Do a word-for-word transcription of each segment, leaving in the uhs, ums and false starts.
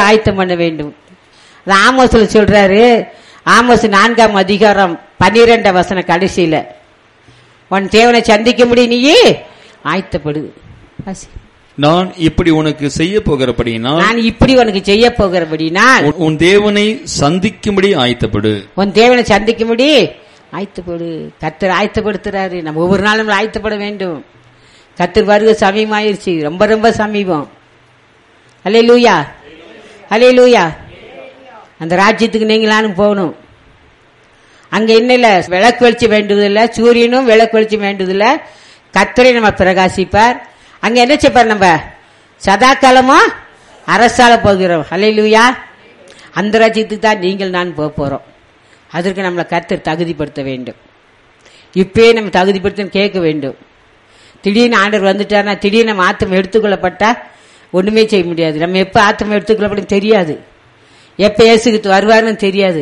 ஆயத்தம் பண்ண வேண்டும். அது ஆமோஸ்ல சொல்றாரு. ஆமோஸ் நான்காம் அதிகாரம் பன்னிரெண்டாம் வசனம் கடைசியில, உன் தேவனை சந்திக்கும்படி நீயே ஆயத்தப்படு. நான் இப்படி உனக்கு செய்ய போகிறபடினால் நான் இப்படி உனக்கு செய்ய போகிறபடினால் உன் தேவனை சந்திக்கும்படி ஆயத்தப்படு. உன் தேவனை சந்திக்கும்படி ஆயத்தப்படு. கர்த்தர் ஆயத்தப்படுத்துறாரு. நம்ம ஒவ்வொரு நாளும் ஆயத்தப்பட வேண்டும். கர்த்தர் வருகை சமீபமாயிருச்சு, ரொம்ப ரொம்ப சமீபம். அல்லேலூயா, அல்லேலூயா. அந்த ராஜ்யத்துக்கு நீங்களானும் போகணும். அங்க என்ன இல்ல, விளக்கு வெளிச்சம் வேண்டுவதில்லை, சூரியனும் விளக்கு வெளிச்சம் வேண்டுவதில்லை. கர்த்தரை நம்ம பிரகாசிப்பார். அங்க என்ன செய்ப்பார்? நம்ம சதா காலமா அரசால போகிறோம். அல்லேலூயா. அந்த ராஜ்யத்துக்கு தான் நீங்கள் நான் போக போறோம். அதற்கு நம்மளை கர்த்தர் தகுதிப்படுத்த வேண்டும். இப்பயே நம்ம தகுதிப்படுத்த கேட்க வேண்டும். திடீர்னு ஆண்டவர் வந்துட்டார்னா, திடீர்னு நம்ம ஆத்தம் எடுத்துக்கொள்ளப்பட்டா ஒண்ணுமே செய்ய முடியாது. நம்ம எப்ப ஆத்தம் எடுத்துக்கொள்ளப்படும் தெரியாது, எப்ப இயேசுக்கு வருவாருன்னு தெரியாது.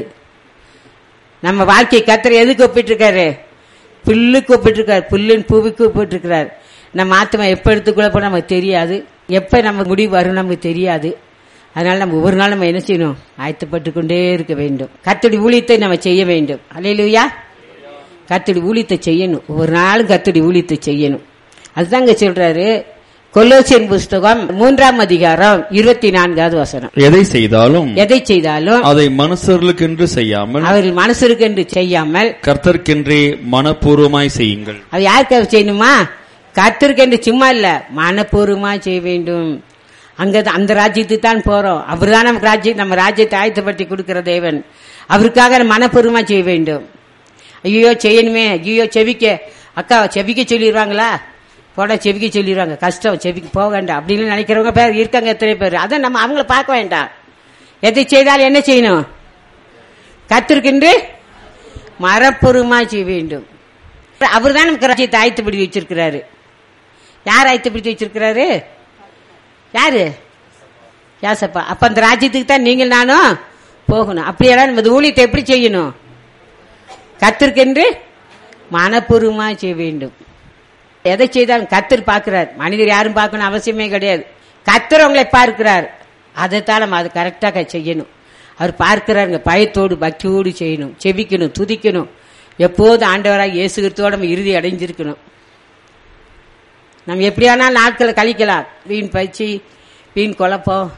நம்ம வாழ்க்கையை கர்த்தர் எதுக்கு ஒப்பிட்டு இருக்காரு? புல்லுக்கு ஒப்பிட்டு இருக்காரு, புல்லின் பூவுக்கு ஒப்பிட்டு இருக்கிறார். நம்ம ஆத்மா எப்ப எடுத்துக்கொள்ளப்பட நமக்கு தெரியாது, எப்ப நம்ம முடிவு வரும் நமக்கு தெரியாது. அதனால நம்ம ஒவ்வொரு நாள் நம்ம என்ன செய்யணும்? ஆயத்தப்பட்டு கொண்டே இருக்க வேண்டும். கர்த்தருடைய ஊழியத்தை நம்ம செய்ய வேண்டும். அல்லேலூயா. கர்த்தருடைய ஊழியத்தை செய்யணும். ஒவ்வொரு நாளும் கர்த்தருடைய ஊழியத்தை செய்யணும். அதுதான் இங்க சொல்றாரு. கொலோசியர் புஸ்தகம் மூன்றாம் அதிகாரம் இருபத்தி நான்காவது வசனம், எதை செய்தாலும் எதை செய்தாலும் அதை மனுஷர்களுக்கென்று செய்யாமல் அவர்கள் மனுஷருக்கென்று செய்யாமல் கர்த்தருக்கென்றே மனப்பூர்வமாய் செய்யுங்கள். அது யாருக்காக செய்யணுமா? கர்த்தருக்கென்று சும்மா இல்ல, மனப்பூர்வமா செய்ய வேண்டும். அங்க அந்த ராஜ்யத்துக்கு தான் போறோம். அவர் தான் நமக்கு ராஜ்யம், நம்ம ராஜ்யத்தை ஆயத்தப்படுத்தி கொடுக்கிற தேவன். அவருக்காக மனப்பூர்வமா செய்ய வேண்டும். ஐயோ செய்யணுமே, ஐயோ செவிக்க அக்கா செவிக்க சொல்லிடுவாங்களா, போட செவிக்க சொல்லிடுவாங்க, கஷ்டம் செவிக்கு போக வேண்டாம் அப்படின்னு நினைக்கிறவங்க பேர் இருக்காங்க. எத்தனை பேர்? அதை நம்ம அவங்கள பார்க்க வேண்டாம். எதை செய்தாலும் என்ன செய்யணும்? கர்த்தருக்கென்று மனப்பூர்வமா செய்ய வேண்டும். அவர் தான் நமக்கு ராஜ்யத்தை ஆயத்தப்படுத்தி வச்சிருக்கிறாரு. யார் ஆயத்தப்படுத்தி வச்சிருக்கிறாரு? யாரு? யாசப்பா. அப்ப அந்த ராஜ்யத்துக்கு தான் நீங்கள் நானும் போகணும். அப்படியெல்லாம் நம்ம ஊழியத்தை எப்படி செய்யணும்? கர்த்தருக்கென்று மனப்பூர்வமா செய்ய வேண்டும். எதை செய்தாலும் கர்த்தர் பார்க்கிறார். மனிதர் யாரும் பார்க்கணும் அவசியமே கிடையாது. கர்த்தர் உங்களை பார்க்கிறார். அதைத்தான் நம்ம அது கரெக்டாக செய்யணும். அவர் பார்க்கிறாருங்க. பயத்தோடு பக்தியோடு செய்யணும், செபிக்கணும், துதிக்கணும். எப்போது ஆண்டவராக இயேசு கிறிஸ்துவோட நம்ம இறுதி அடைஞ்சிருக்கணும். நம்ம எப்படியானால் நாட்களை கழிக்கலாம். வீண் பயிற்சி, வீண் குழப்பம்,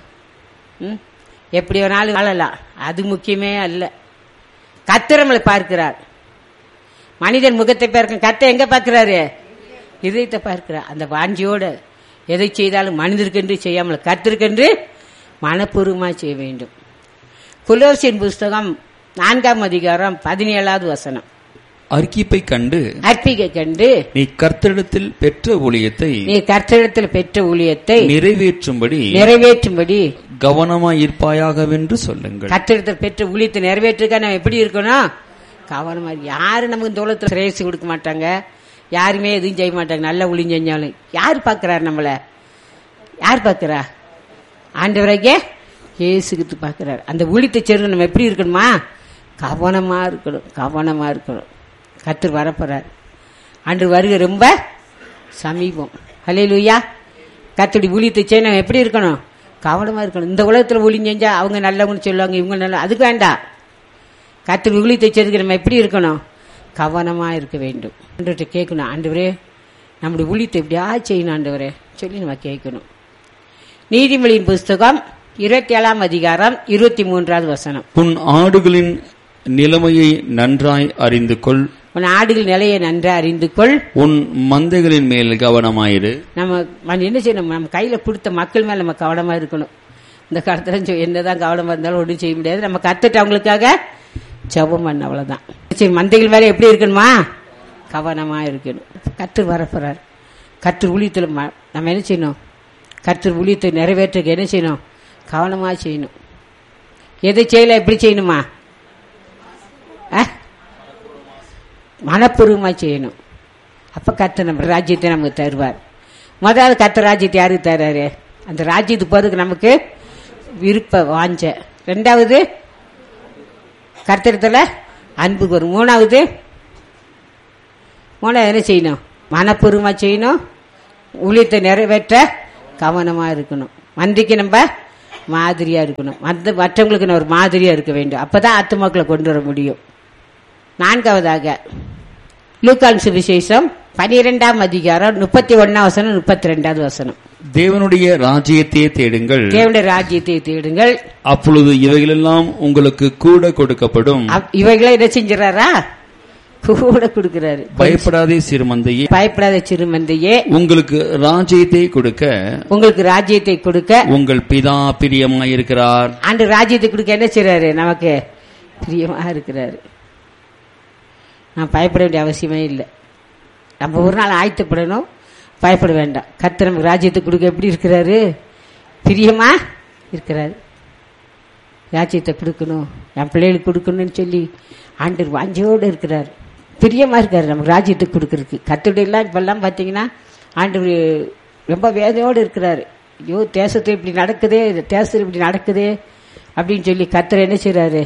எப்படி வேணாலும் வாழலாம். அது முக்கியமே அல்ல. கர்த்தர் நம்மளை பார்க்கிறார். மனிதன் முகத்தை பார்க்க, கர்த்தர் எங்க பார்க்கிறாரு? இதயத்தை பார்க்கிறார். அந்த வாஞ்சியோட எதை செய்தாலும் மனிதருக்கென்று செய்யாமல் கர்த்தருக்கென்று மனப்பூர்வமா செய்ய வேண்டும். கொலோசியர் புஸ்தகம் நான்காம் அதிகாரம் பதினேழாவது வசனம், அர்க்கிப்பை கண்டு அர்ப்பிக்கை கண்டு நீ கர்த்தரிடத்தில் பெற்ற ஊழியத்தை நீ கர்த்தரிடத்தில் பெற்ற ஊழியத்தை நிறைவேற்றும்படி நிறைவேற்றும்படி கவனமாயிருப்பாயாகவென்று சொல்லுங்கள். கர்த்தரிடத்தில் பெற்ற ஊழியத்தை நிறைவேற்றுக்க நம்ம எப்படி இருக்கணும்? கவனமா. யாரு நமக்கு இந்த உலகத்தில் சிரேசி கொடுக்க மாட்டாங்க, யாருமே எதுவும் செய்ய மாட்டாங்க. நல்ல ஊழியம் செஞ்சாலும் யார் பார்க்கிறார்? நம்மள யார் பார்க்கிறா? ஆண்டவராகிய இயேசுகிட்டு பார்க்கிறார். அந்த ஊழியத்தை சேர்ந்து நம்ம எப்படி இருக்கணுமா? கவனமா இருக்கணும், கவனமா இருக்கணும். கர்த்தர் வரப்போறார். அன்று வருகை ரொம்ப சமீபம். ஹல்லேலூயா. கர்த்தருடைய ஊழியத்தை செய்ய நம்ம எப்படி இருக்கணும்? கவனமா இருக்கணும். இந்த உலகத்துல ஊழியம் செஞ்சா அவங்க நல்லவங்கன்னு சொல்லுவாங்க, இவங்க நல்ல, அதுக்கு வேண்டாம். கர்த்தருடைய ஊழியத்தை செய்யறதுக்கு நம்ம எப்படி இருக்கணும்? கவனமா இருக்க வேண்டும். ஆண்டவர்கிட்ட கேட்கணும், ஆண்டவரே நம்முடைய ஊழியத்தை எப்படியா செய்யணும் ஆண்டவரே சொல்லி நம்ம கேட்கணும். நீதிமொழியின் புஸ்தகம் இருபத்தி ஏழாம் அதிகாரம் இருபத்தி மூன்றாவது வசனம், உன் ஆடுகளின் நிலைமையை நன்றாய் அறிந்து கொள், உன் ஆடுகள் நிலையை நன்றாய் அறிந்து கொள், உன் மந்தைகளின் மேல் கவனமாயிரு. நம்ம என்ன செய்யணும்? நம்ம கையில கொடுத்த மக்கள் மேல நம்ம கவனமா இருக்கணும். இந்த காலத்துல என்னதான் கவனமா இருந்தாலும் ஒன்றும் செய்ய முடியாது. நம்ம கத்துட்டு அவங்களுக்காக ஜெபம் பண்ண, அவ்வளவுதான். சரி, மந்தைகள் மேல எப்படி இருக்கணுமா? கவனமா இருக்கணும். கர்த்தர் வரப்போறார். கர்த்தர் ஊழியத்தில் நம்ம என்ன செய்யணும்? கர்த்தர் ஊழியத்தை நிறைவேற்றுக்கு என்ன செய்யணும்? கவனமா செய்யணும். எதை செய்யல எப்படி செய்யணுமா? மனப்பூர்வமா செய்யணும். அப்ப கர்த்தர் நம்ம ராஜ்யத்தை நமக்கு தருவார். முதலாவது கர்த்தர் ராஜ்யத்தை யாருக்கு தர்றாரு? அந்த ராஜ்யத்துக்கு போறதுக்கு நமக்கு விருப்ப வாஞ்ச. ரெண்டாவது கர்த்தரத்துல அன்பு வரும். மூணாவது மூணாவது என்ன செய்யணும்? மனப்பூர்வமா செய்யணும். ஊழியத்தை நிறைவேற்ற கவனமா இருக்கணும். மந்திக்கு நம்ம மாதிரியா இருக்கணும். அந்த மற்றவங்களுக்கு நான் ஒரு மாதிரியா இருக்க வேண்டும். அப்பதான் ஆத்துமாக்களை கொண்டு வர முடியும். நான்காவதாக லூக்கான் சுவிசேஷம் பனிரெண்டாம் அதிகாரம் முப்பத்தி ஒன்னாம் வசனம் முப்பத்தி ரெண்டாவது வசனம். தேவனுடைய ராஜ்யத்தை தேடுங்கள், தேவனுடைய ராஜ்யத்தை தேடுங்கள், அப்பொழுது இவைகளெல்லாம் உங்களுக்கு கூட கொடுக்கப்படும். இவைகளை என்ன செஞ்சாரா? கூட கொடுக்கிறாரு. பயப்படாதே சிறுமந்தையே, பயப்படாத சிறுமந்தையே, உங்களுக்கு ராஜ்யத்தை கொடுக்க உங்களுக்கு ராஜ்யத்தை கொடுக்க உங்கள் பிதா பிரியமாயிருக்கிறார். ஆண்டு ராஜ்யத்தை கொடுக்க என்ன செய்றாரு? நமக்கு பிரியமா இருக்கிறாரு. நான் பயப்பட வேண்டிய அவசியமே இல்லை. நம்ம ஒரு நாள் ஆயத்தப்படணும், பயப்பட வேண்டாம். கர்த்தர் நமக்கு ராஜ்யத்தை கொடுக்க எப்படி இருக்கிறாரு? பிரியமா இருக்கிறாரு. ராஜ்யத்தை கொடுக்கணும், என் பிள்ளைகளுக்கு கொடுக்கணும்னு சொல்லி ஆண்டவர் வாஞ்சையோடு இருக்கிறார். பிரியமா இருக்காரு நமக்கு ராஜ்யத்தை கொடுக்கறதுக்கு. கர்த்தருடைய எல்லாம் இப்பெல்லாம் பார்த்தீங்கன்னா ஆண்டவர் ரொம்ப வேதனையோடு இருக்கிறாரு. ஐயோ தேசத்தை இப்படி நடக்குதே, தேசத்தில் இப்படி நடக்குதே அப்படின்னு சொல்லி கர்த்தர் என்ன செய்றாரு?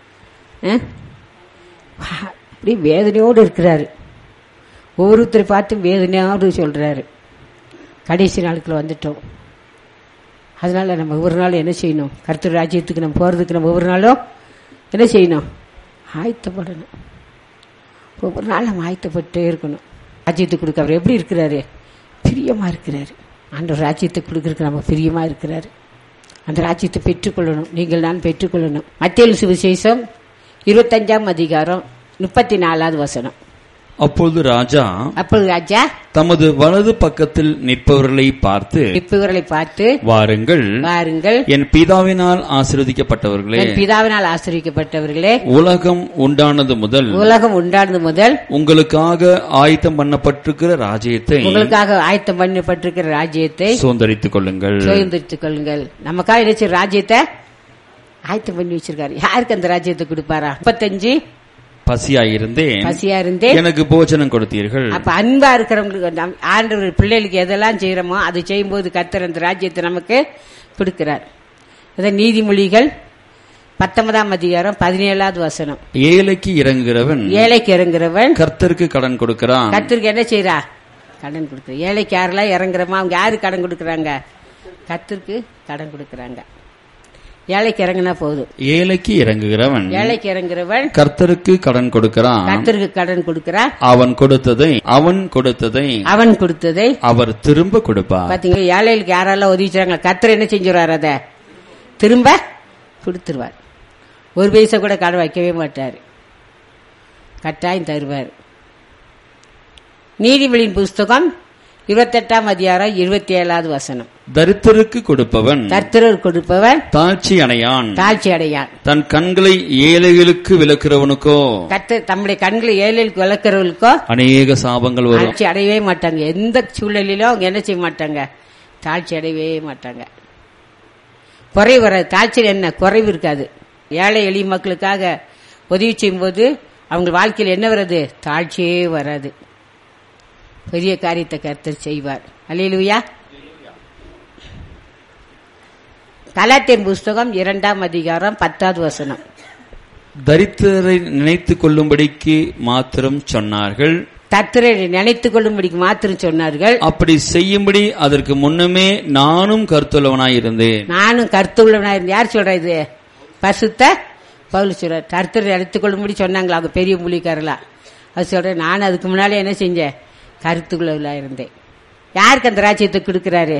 அப்படி வேதனையோடு இருக்கிறாரு. ஒவ்வொருத்தரை பார்த்து வேதனையோடு சொல்றாரு. கடைசி நாளுக்குள்ள வந்துட்டோம். அதனால நம்ம ஒவ்வொரு நாளும் என்ன செய்யணும்? கர்த்தர் ராஜ்யத்துக்கு நம்ம போறதுக்கு நம்ம ஒவ்வொரு நாளும் என்ன செய்யணும்? ஆயத்தப்படணும். ஒவ்வொரு நாள் நம்ம ஆயத்தப்பட்டே இருக்கணும். ராஜ்யத்துக்கு கொடுக்க அவர் எப்படி இருக்கிறாரு? பிரியமா இருக்கிறாரு. ஆண்டவர் ராஜ்யத்தை கொடுக்கறதுக்கு நம்ம பிரியமா இருக்கிறாரு. அந்த ராஜ்யத்தை பெற்றுக்கொள்ளணும். நீங்கள் நான் பெற்றுக்கொள்ளணும். மத்தேயு சுவிசேஷம் இருபத்தஞ்சாம் அதிகாரம் முப்பத்தி நாலாவது வசனம். அப்பொழுது ராஜா அப்பொழுது ராஜா தமது வலது பக்கத்தில் நிற்பவர்களை பார்த்து நிற்பவர்களை பார்த்து வாருங்கள் வாருங்கள் என் பிதாவினால் ஆசீர்வதிக்கப்பட்டவர்களே, என் பிதாவினால் ஆசீர்வதிக்கப்பட்டவர்களே, உலகம் உண்டானது முதல் உலகம் உண்டானது முதல் உங்களுக்காக ஆயத்தம் பண்ணப்பட்டிருக்கிற ராஜ்யத்தை உங்களுக்காக ஆயத்தம் பண்ணப்பட்டிருக்கிற ராஜ்யத்தை சுதந்தரித்துக் கொள்ளுங்கள் சுதந்தரித்துக் கொள்ளுங்கள். நமக்காக நினைச்ச ராஜ்யத்தை ஆயத்தம் பண்ணி வச்சிருக்காரு. யாருக்கு அந்த ராஜ்யத்தை கொடுப்பாரா? முப்பத்தஞ்சு பசியாயிருந்தேன் பசியா இருந்தேன் எனக்கு போஜனம் கொடுத்தீர்கள். அப்ப அன்பா இருக்கிறவங்களுக்கு ஆண்டவர் பிள்ளைகளுக்கு எதெல்லாம் செய்யறோமோ அது செய்யும் போது கர்த்தர் அந்த ராஜ்யத்தை நமக்கு கொடுக்கிறார். அதான் நீதிமொழிகள் பத்தொன்பதாம் அதிகாரம் பதினேழாவது வசனம். ஏழைக்கு இறங்குகிறவன் ஏழைக்கு இறங்குறவன் கர்த்தருக்கு கடன் கொடுக்கிறான். கர்த்தருக்கு என்ன செய்யறா? கடன் கொடுக்குற. ஏழைக்கு யாரெல்லாம் இறங்குறமா அவங்க யாரு கடன் கொடுக்கறாங்க? கர்த்தருக்கு கடன் கொடுக்கறாங்க. ஏழைக்கு இறங்கினா போதும். ஏழைக்கு இறங்குகிறவன் ஏழைக்கு இறங்குறவன் கர்த்தருக்கு கடன் கொடுக்கிறான். கர்த்தருக்கு கடன் கொடுக்கிறான். அவன் கொடுத்ததை அவன் கொடுத்ததை அவன் கொடுத்ததை அவர் திரும்ப கொடுப்பார். பாத்தீங்களா? ஏழைகளுக்கு யாரெல்லாம் உதவிச்சாங்க கர்த்தர் என்ன செஞ்சுருவார்? அத திரும்ப கொடுத்துருவார். ஒரு பைசா கூட கடன் வைக்கவே மாட்டார். கட்டாயம் தருவார். நீதிமொழியின் புஸ்தகம் இருபத்தெட்டாம் அதிகாரம் இருபத்தி ஏழாவது வசனம். தரித்திரருக்கு கொடுப்பவன் தரித்திரர் கொடுப்பவன் தாழ்ச்சி அடையான் தாழ்ச்சி அடையான். தன் கண்களை ஏழைகளுக்கு விளக்குறவனுக்கோ கர்த்தர் தம்முடைய கண்களை ஏழைகளுக்கு விளக்குறவர்களுக்கோ அநேக சாபங்கள் வரும். தாழ்ச்சி அடையவே மாட்டாங்க. எந்த சூழ்நிலையிலும் அவங்க என்ன செய்ய மாட்டாங்க? தாழ்ச்சி அடையவே மாட்டாங்க. குறைவு வராது. தாழ்ச்சியில் என்ன குறைவு இருக்காது. ஏழை எளிய மக்களுக்காக உதவி செய்யும் போது அவங்க வாழ்க்கையில் என்ன வராது? தாழ்ச்சியே வராது. பெரிய காரியத்தை கர்த்தர் செய்வார். அல்லேலூயா. கலாத்தியர் புஸ்தகம் இரண்டாம் அதிகாரம் பத்தாவது வசனம். தரித்திரரை நினைத்துக் கொள்ளும்படிக்கு மாத்திரம் சொன்னார்கள். தரித்திரரை நினைத்துக் கொள்ளும்படிக்கு மாத்திரம் சொன்னார்கள். அப்படி செய்யும்படி அதற்கு முன்னமே நானும் கருத்துள்ளவனாயிருந்தேன். நானும் கருத்துள்ளவனாயிருந்தேன். யார் சொல்ற? இது பரிசுத்த பவுல் சொல்ற. தரித்திரரை நினைத்துக் கொள்ளும்படி சொன்னாங்களா அவங்க பெரிய மூலிக்காரலா? அது சொல்றேன். நானும் அதுக்கு முன்னாலே என்ன செஞ்சேன்? கருத்துக்குள்ளவளா இருந்தேன். யாருக்கு அந்த ராஜ்யத்தை கொடுக்கிறாரு?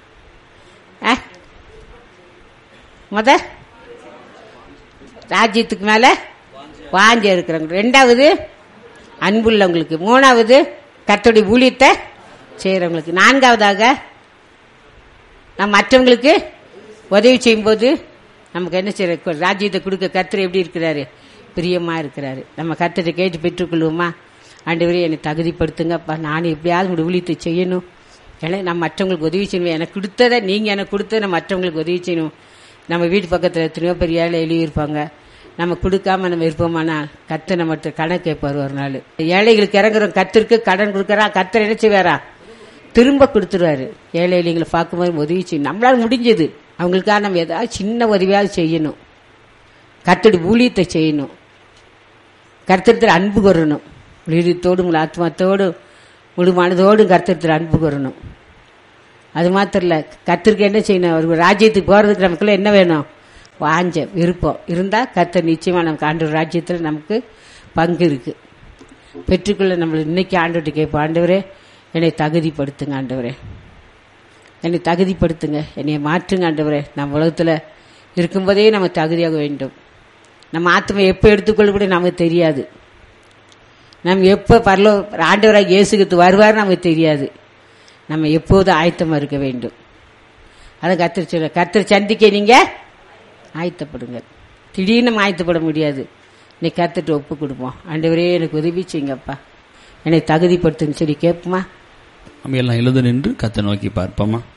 முத ராஜ்யத்துக்கு மேல வாஞ்ச இருக்கிறவங்க. ரெண்டாவது அன்புள்ளவங்களுக்கு. மூணாவது கர்த்தருடைய ஊழியத்தை செய்யறவங்களுக்கு. நான்காவதாக நம்ம மற்றவங்களுக்கு உதவி செய்யும் போது நமக்கு என்ன செய்யற? ராஜ்யத்தை கொடுக்க கர்த்தர் எப்படி இருக்கிறாரு? பிரியமா இருக்கிறாரு. நம்ம கர்த்தரை கேட்டு பெற்றுக்கொள்வோமா? ஆண்டவரே என்னை தகுதிப்படுத்துங்கப்பா, நான் எப்படியாவது உங்களுடைய ஊழியத்தை செய்யணும். ஏன்னா நான் மற்றவங்களுக்கு உதவி செய்யணும். எனக்கு கொடுத்ததை நீங்க எனக்கு கொடுத்ததை நான் மற்றவங்களுக்கு உதவி செய்யணும். நம்ம வீட்டு பக்கத்தில் எத்தனையோ பெரிய ஏழை எழுதியிருப்பாங்க. நம்ம கொடுக்காம நம்ம இருப்போமானா கர்த்தர் நம்மகிட்ட கடன் கேட்பார் ஒரு நாள். ஏழைகளுக்கு இறங்குறோம். கர்த்தருக்கு கடன் கொடுக்கறா. கர்த்தர் என்ன செய்வாரா? திரும்ப கொடுத்துருவாரு. ஏழை எளிகளை பார்க்கும்போது உதவி செய்யணும். நம்மளால முடிஞ்சது அவங்களுக்காக நம்ம ஏதாவது சின்ன உதவியாவது செய்யணும். கர்த்தருடைய ஊழியத்தை செய்யணும். கர்த்தர் அன்பு கூறணும். உயிரத்தோடு உங்கள் ஆத்மாத்தோடு முழு மனதோடு கர்த்தர் அன்பு கூறணும். அது மாத்திரம் இல்ல, கர்த்தருக்கு என்ன செய்யணும்? ஒரு ராஜ்யத்துக்கு போறதுக்கு நமக்குள்ள என்ன வேணும்? வாஞ்ச விருப்பம் இருந்தா கர்த்தர் நிச்சயமா நமக்கு ஆண்டவர் ராஜ்யத்துல நமக்கு பங்கு இருக்கு. பெற்றுக்கொள்ள நம்மள இன்னைக்கு ஆண்டவர்கிட்ட கேட்போம், ஆண்டவரே என்னை தகுதிப்படுத்துங்க, ஆண்டவரே என்னை தகுதிப்படுத்துங்க, என்னை மாற்றுங்க ஆண்டவரே. நம்ம உலகத்துல இருக்கும்போதே நம்ம தகுதியாக வேண்டும். நம்ம ஆத்மா எப்போ எடுத்துக்கொள்ள கூட நமக்கு தெரியாது. நம்ம எப்போ பரலோ ஆண்டவராக இயேசுக்கு வருவார் நமக்கு தெரியாது. நம்ம எப்போதும் ஆயத்தமா இருக்க வேண்டும். அதை கர்த்தர் சொல்ல, கர்த்தர் சந்திக்க நீங்க ஆயத்தப்படுங்க. திடீர்னு நம்ம ஆயத்தப்பட முடியாது. இன்னைக்கு கர்த்தர்ட்ட ஒப்பு கொடுப்போம், ஆண்டவரே எனக்கு உதவி செய்யுங்கப்பா, என்னை தகுதிப்படுத்துன்னு சொல்லி கேட்போமா? நம்ம எல்லாம் எழுத நின்று கர்த்தரை நோக்கி பார்ப்போமா?